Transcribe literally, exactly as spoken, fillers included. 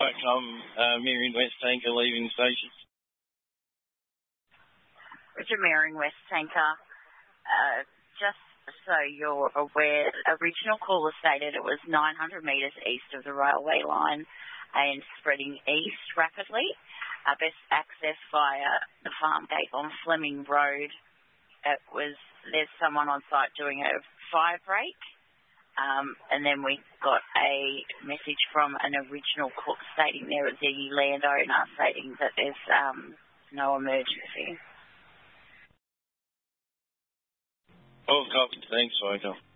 Back home, uh, Miriam West Tanker leaving station. Richard Miriam West Tanker. Uh, just so you're aware, original caller stated it was nine hundred metres east of the railway line and spreading east rapidly. Uh, best access via the farm gate on Fleming Road. It was, there's someone on site doing a fire break. Um, and then we got a message from an original call stating there was the landowner stating that there's um, no emergency. Oh, copy. Thanks, Michael.